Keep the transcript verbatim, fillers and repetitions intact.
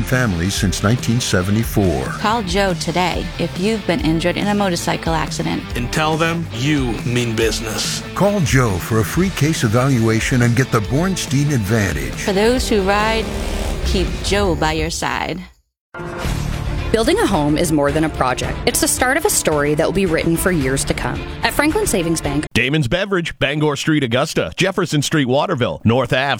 families since nineteen seventy-four. Call Joe today if you've been injured in a motorcycle accident. And tell them you mean business. Call Joe for a free case evaluation and get the Bornstein Advantage. For those who ride, keep Joe by your side. Building a home is more than a project. It's the start of a story that will be written for years to come. At Franklin Savings Bank, Damon's Beverage, Bangor Street, Augusta, Jefferson Street, Waterville, North Ave,